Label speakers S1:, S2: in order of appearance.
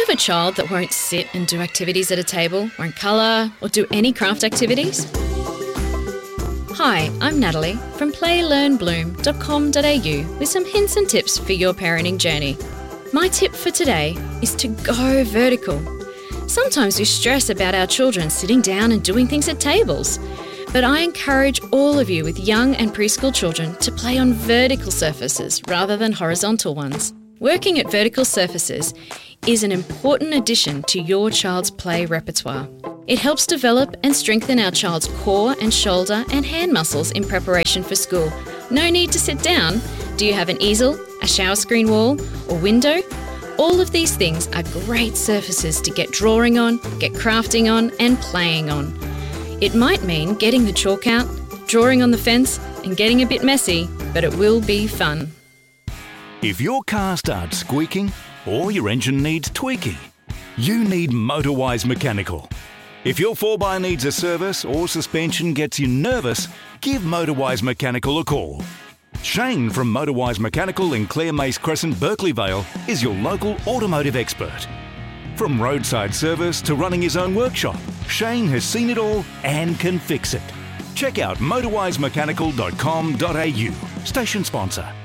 S1: you have a child that won't sit and do activities at a table, won't colour or do any craft activities? Hi, I'm Natalie from playlearnbloom.com.au with some hints and tips for your parenting journey. My tip for today is to go vertical. Sometimes we stress about our children sitting down and doing things at tables, but I encourage all of you with young and preschool children to play on vertical surfaces rather than horizontal ones. Working at vertical surfaces is an important addition to your child's play repertoire. It helps develop and strengthen our child's core and shoulder and hand muscles in preparation for school. No need to sit down. Do you have an easel, a shower screen wall, or window? All of these things are great surfaces to get drawing on, get crafting on, and playing on. It might mean getting the chalk out, drawing on the fence, and getting a bit messy, but it will be fun.
S2: If your car starts squeaking or your engine needs tweaking, you need Motorwise Mechanical. If your 4x needs a service or suspension gets you nervous, give Motorwise Mechanical a call. Shane from Motorwise Mechanical in Clare Mace Crescent, Berkeley Vale is your local automotive expert. From roadside service to running his own workshop, Shane has seen it all and can fix it. Check out motorwisemechanical.com.au, station sponsor.